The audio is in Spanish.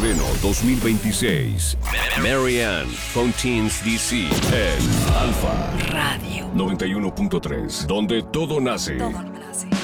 febrero 2026. Marianne Fontaine's DC en Alfa Radio 91.3, donde todo nace. Todo nace.